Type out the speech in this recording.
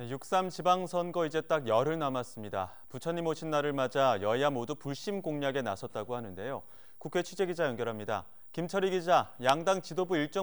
6.3 지방선거 이제 딱 열흘 남았습니다. 부처님 오신 날을 맞아 여야 모두 불심 공략에 나섰다고 하는데요. 국회 취재기자 연결합니다. 김철희 기자, 양당 지도부 일정